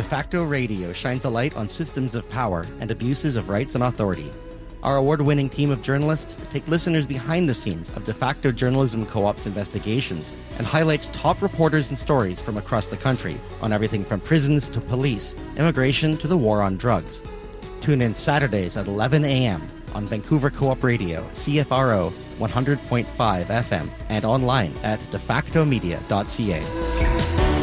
Facto Radio shines a light on systems of power and abuses of rights and authority. Our award-winning team of journalists take listeners behind the scenes of De Facto Journalism Co-op's investigations and highlights top reporters and stories from across the country on everything from prisons to police, immigration to the war on drugs. Tune in Saturdays at 11 a.m. on Vancouver Co-op Radio, CFRO 100.5 FM, and online at defactomedia.ca.